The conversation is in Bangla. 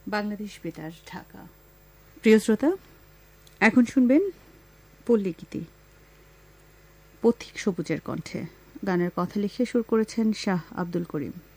বাংলাদেশ বেতার, ঢাকা। প্রিয় শ্রোতা, এখন শুনবেন পল্লীগীতি, পথিক সবুজের কণ্ঠে। গানের কথা লিখে সুর করেছেন শাহ আব্দুল করিম।